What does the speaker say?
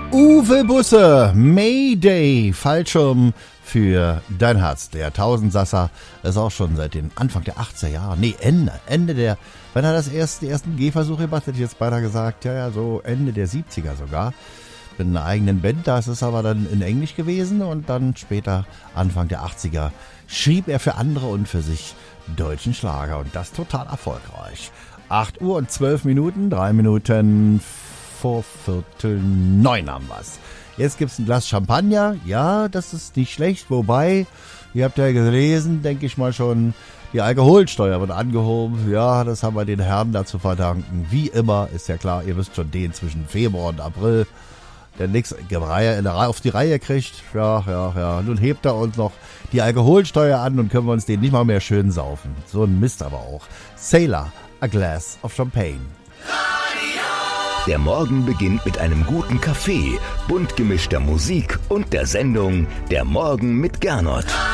Uwe Busse, Mayday, Fallschirm für dein Herz. Der Tausendsasser ist auch schon seit den Anfang der 80er Jahre, Ende der, wann hat er die ersten Gehversuche gemacht, hätte ich jetzt beinahe gesagt, ja, so Ende der 70er sogar. Mit einer eigenen Band, das ist aber dann in Englisch gewesen und dann später, Anfang der 80er, schrieb er für andere und für sich deutschen Schlager und das total erfolgreich. 8 Uhr und 12 Minuten, 3 Minuten vor 8:45 haben wir's. Jetzt gibt's ein Glas Champagner. Ja, das ist nicht schlecht. Wobei, ihr habt ja gelesen, denke ich mal schon, die Alkoholsteuer wird angehoben. Ja, das haben wir den Herren dazu verdanken. Wie immer, ist ja klar, ihr wisst schon, den zwischen Februar und April, der nix auf die Reihe kriegt. Ja. Nun hebt er uns noch die Alkoholsteuer an und können wir uns den nicht mal mehr schön saufen. So ein Mist aber auch. Sailor, a glass of champagne. Der Morgen beginnt mit einem guten Kaffee, bunt gemischter Musik und der Sendung Der Morgen mit Gernot.